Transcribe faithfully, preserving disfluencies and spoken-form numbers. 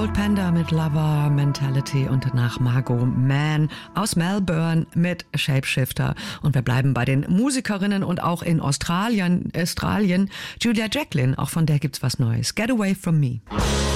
Cold Panda mit Lover Mentality und danach Margot Mann aus Melbourne mit Shapeshifter. Und wir bleiben bei den Musikerinnen und auch in Australien, Australien Julia Jacklin, auch von der gibt's was Neues. Get Away From Me.